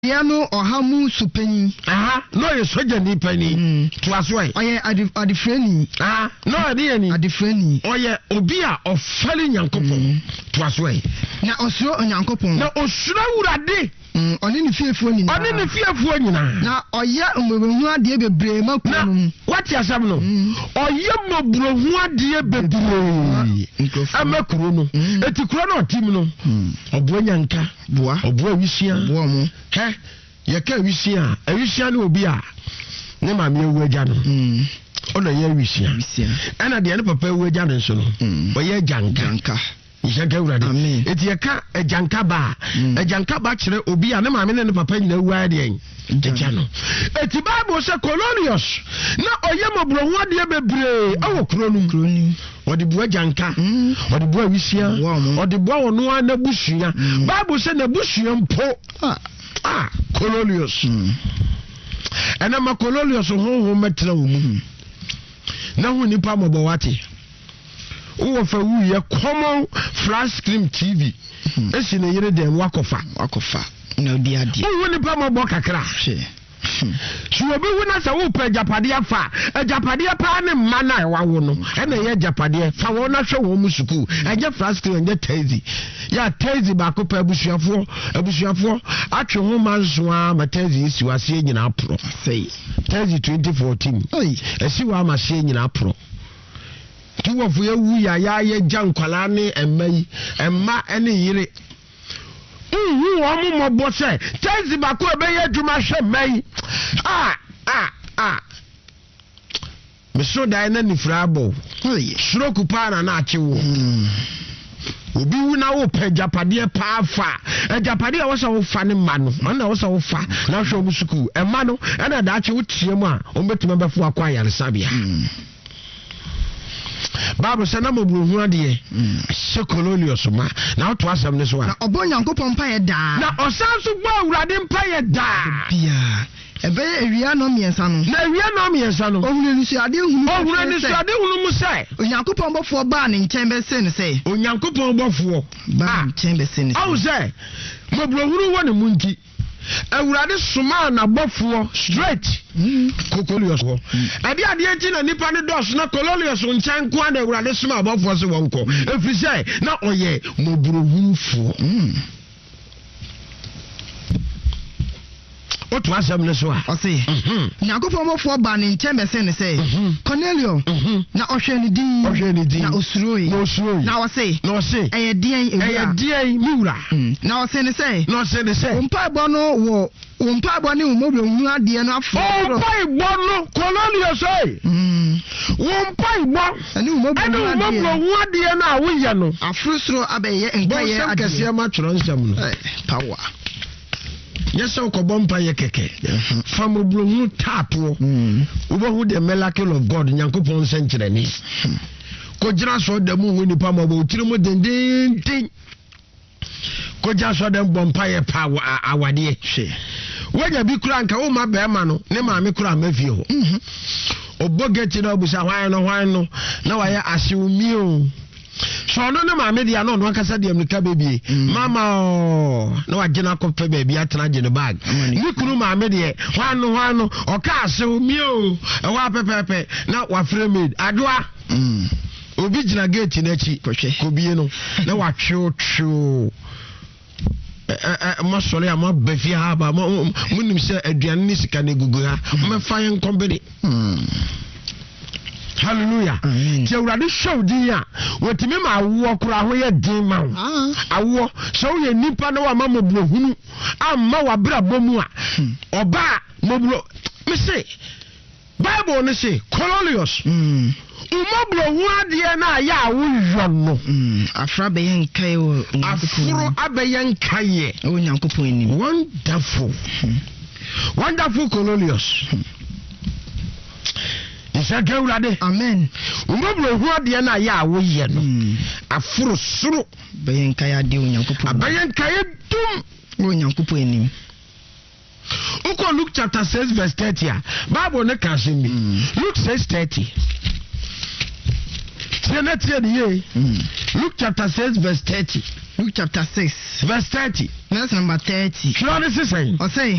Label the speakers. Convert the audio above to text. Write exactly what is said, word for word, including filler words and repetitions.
Speaker 1: Yano or Hamu Supeni.
Speaker 2: Ah, no, you're so jenny penny. To us, way.
Speaker 1: Oh, yeah, at the friendly.
Speaker 2: Ah, no idea any.
Speaker 1: At the friendly.
Speaker 2: Oh, yeah, Obia or Felling Yankopon. To us, way.
Speaker 1: Now, also on Yankopon.
Speaker 2: Now, Osura,
Speaker 1: on any fear for any.
Speaker 2: On any fear for any.
Speaker 1: Now, or yet, we will not be brave.
Speaker 2: What you have no? Or Yamo Bro, dear baby. I'm a chrono. It's a chrono, Timno. Or Boyanka, Bois, or Boisia, Bomo. He, you can't be seen. A Visian will be a. No, my mere Wajano. On a year, Visian. And at the end of Papa Wajan, so. But ye Janka. You shall go ready. It's your car, a Jankaba, a Jankaba, Obi, and my men and Papa in the wedding. The channel. It's a Bible, so colonious. No, I am a bro, what dear baby. Oh, Cronum, Cronin. Or the boy Janka, or the boy Visia, or the boy no one the Bushia. Bible said the Bushian po. Ah, colonious. And I'm a colonious home metro. Now, when you palm about what? Oh, for we a common flat screen T V. It's in a year then walk of a no dear dear. Oh, when the palm of Boca crash. She will be when I say, oh, Japadia fa, a Japadia pan and mana, one, and a year Japadia, Fawana show Musuku, and your flat screen and your tazy. Ya tazy back up a bushia for a bushia for actual woman swam a tazy is you are seeing in April. Say, tazy twenty fourteen. I see what I'm saying in April. Two of you, we are ya Jankalani and May and Ma any yere. Ooh, I'm more boss. Tell the Baku Bay to my shame, May. Ah, ah, ah. Mister Diana Nifrabo. Shrokupana Nachu. Ubi now pay Japadia Pafa. A Japadia was a funny man, and I was a fa. Now show Musuku, a mano, and a Dachi with Chiama, on bet member for acquire Sabia. Bible said, "I'm a blue dear, so colonious." Now to us, I'm this one.
Speaker 1: Obonyanko Pompire da.
Speaker 2: Now, or sounds of well, Radin Pire da.
Speaker 1: Yeah, a very real no me and son.
Speaker 2: No, we are no me and son. Oh, you see, I didn't know. Say, Unyanko Pombo for banning chamber sin say. Unyanko Pombo for ban chamber sin. I was say, Mobro one a monkey. I would rather summon a buffalo straight. Cocolios. I did the engine and Nippon does not colonials on Chanquan, I would rather small buffalo one call. If you say, not oh, yeah, Mobro for. What was some this one? I see. Now go for more for banning chamber sen say. Cornelio. Now Ocean D. Ocean D. Now Osrui. No Osrui. Now I say. No say. A dear a dear Mura. Now I say say. No say the say. Umpa bono wo. Umpa boni umobo nwa dear na fo. Umpa bono Cornelio say. Umpa bo. Anu umobo nwa dear na wo ye no. Afrusro abeye enkaye adese ma tronzam no. Power. Yes, so Kobompa Yakeke. From Blue Tapo. Who the miracle of God in Yankopon century. Koja saw the moon when the palm of Timo den ding. Koja saw them bompire power our dear. When you be crank, oh my bearmano, Nema Mikra Mevio. Obo get it up with a wine or wine. Now I assume you. So no no ma media no no kasa dem nika baby mama no agena ko pe baby atena je the bag ni kunu ma media hwanu hwanu o ka ase mi o e wa pepepe na wa frame adoa obi gina gate na chi ko bie no na wa twu twu eh ma sole ama bafia ha ba munim se aduane ni sika na gugu ha me fa yen kombede hallelujah. Jewrade show dia wotimi ma awo kura ho ye din ma awo so ye nipa na wa ma moblo hunu amma wa bra bomu a oba moblo me say Bible ne say colonious umoblo hu ade na ya awo yono afra be yen kai o afro abeyen kai o nyankopon ni wonderful wonderful colonious. Isa Gawrade. Amen. Umobro hu ade na ya wo ye no. Afuro suru bayen kaya de onyankopon. Abayen kaya dum onyankopon enim. Uko Luke chapter six verse thirty. Bible ne ka se mi. Luke six thirty. Tiene tiene ye. Luke chapter six verse thirty. Luke chapter six verse thirty.
Speaker 1: verse number thirty.
Speaker 2: Twerɛ ne sesɛn.
Speaker 1: Ɔsɛ